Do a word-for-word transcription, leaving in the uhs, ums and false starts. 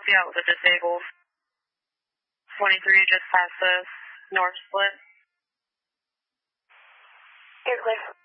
you out with a disabled. twenty-three just past the north split. You're clear.